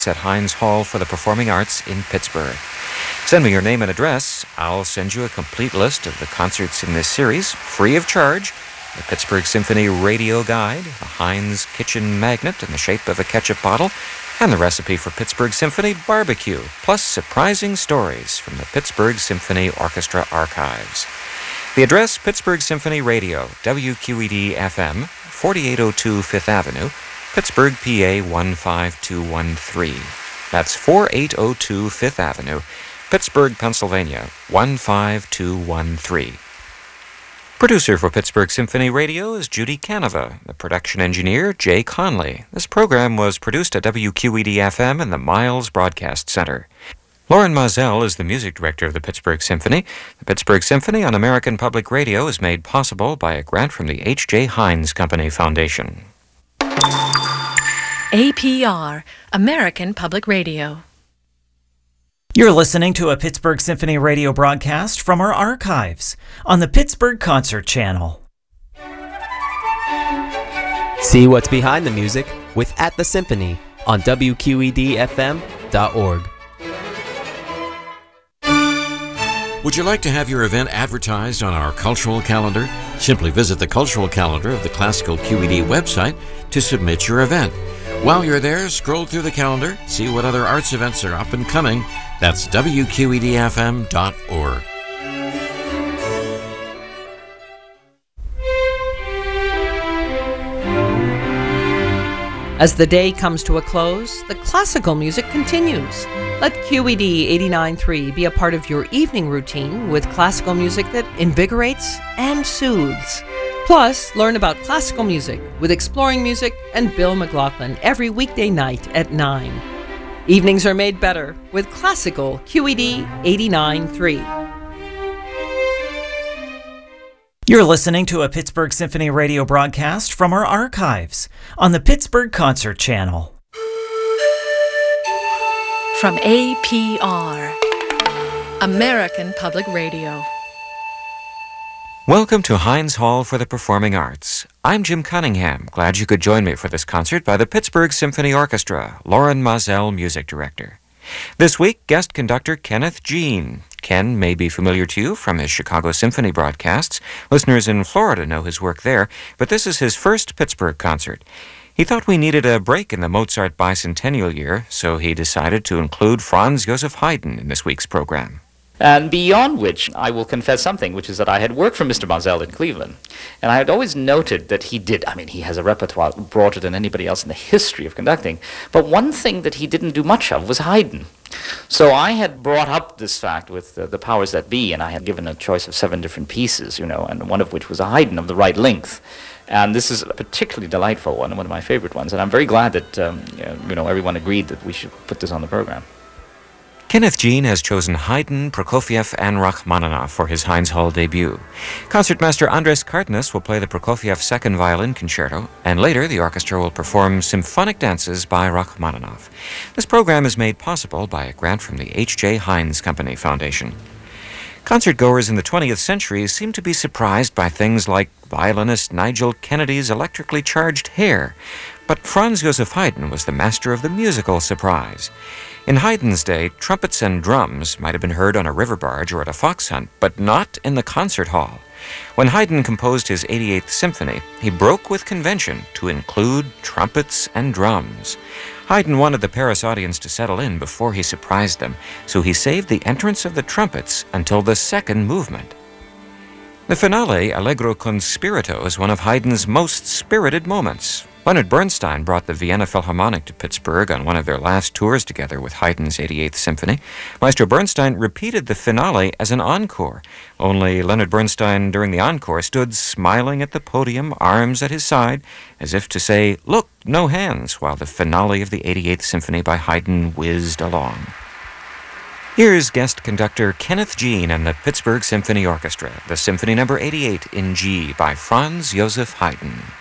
at Heinz Hall for the Performing Arts in Pittsburgh. Send me your name and address. I'll send you a complete list of the concerts in this series, free of charge. The Pittsburgh Symphony Radio Guide, a Heinz kitchen magnet in the shape of a ketchup bottle, and the recipe for Pittsburgh Symphony Barbecue, plus surprising stories from the Pittsburgh Symphony Orchestra archives. The address, Pittsburgh Symphony Radio, WQED-FM, 4802 Fifth Avenue, Pittsburgh, PA 15213. That's 4802 Fifth Avenue, Pittsburgh, Pennsylvania 15213. Producer for Pittsburgh Symphony Radio is Judy Canova. The production engineer, Jay Conley. This program was produced at WQED-FM in the Miles Broadcast Center. Lauren Mazel is the music director of the Pittsburgh Symphony. The Pittsburgh Symphony on American Public Radio is made possible by a grant from the H.J. Heinz Company Foundation. APR, American Public Radio. You're listening to a Pittsburgh Symphony Radio broadcast from our archives on the Pittsburgh Concert Channel. See what's behind the music with At the Symphony on WQEDFM.org. Would you like to have your event advertised on our cultural calendar? Simply visit the cultural calendar of the Classical QED website to submit your event. While you're there, scroll through the calendar, see what other arts events are up and coming. That's WQEDFM.org. As the day comes to a close, the classical music continues. Let QED 89.3 be a part of your evening routine with classical music that invigorates and soothes. Plus, learn about classical music with Exploring Music and Bill McLaughlin every weekday night at 9. Evenings are made better with classical QED 89.3. You're listening to a Pittsburgh Symphony Radio broadcast from our archives on the Pittsburgh Concert Channel. From APR, American Public Radio. Welcome to Heinz Hall for the Performing Arts. I'm Jim Cunningham. Glad you could join me for this concert by the Pittsburgh Symphony Orchestra, Lauren Mazel, music director. This week, guest conductor Kenneth Jean. Ken may be familiar to you from his Chicago Symphony broadcasts. Listeners in Florida know his work there, but this is his first Pittsburgh concert. He thought we needed a break in the Mozart bicentennial year, so he decided to include Franz Joseph Haydn in this week's program. And beyond which, I will confess something, which is that I had worked for Mr. Mazel in Cleveland, and I had always noted that he has a repertoire broader than anybody else in the history of conducting, but one thing that he didn't do much of was Haydn. So I had brought up this fact with the powers that be, and I had given a choice of 7 different pieces, and one of which was a Haydn of the right length. And this is a particularly delightful one of my favorite ones, and I'm very glad that everyone agreed that we should put this on the program. Kenneth Jean has chosen Haydn, Prokofiev, and Rachmaninoff for his Heinz Hall debut. Concertmaster Andres Cardenas will play the Prokofiev second violin concerto, and later the orchestra will perform symphonic dances by Rachmaninoff. This program is made possible by a grant from the H.J. Heinz Company Foundation. Concertgoers in the 20th century seem to be surprised by things like violinist Nigel Kennedy's electrically charged hair, but Franz Joseph Haydn was the master of the musical surprise. In Haydn's day, trumpets and drums might have been heard on a river barge or at a fox hunt, but not in the concert hall. When Haydn composed his 88th Symphony, he broke with convention to include trumpets and drums. Haydn wanted the Paris audience to settle in before he surprised them, so he saved the entrance of the trumpets until the second movement. The finale, Allegro con spirito, is one of Haydn's most spirited moments. Leonard Bernstein brought the Vienna Philharmonic to Pittsburgh on one of their last tours together with Haydn's 88th Symphony. Maestro Bernstein repeated the finale as an encore, only Leonard Bernstein during the encore stood smiling at the podium, arms at his side, as if to say, "Look, no hands," while the finale of the 88th Symphony by Haydn whizzed along. Here's guest conductor Kenneth Jean and the Pittsburgh Symphony Orchestra, the Symphony No. 88 in G by Franz Joseph Haydn.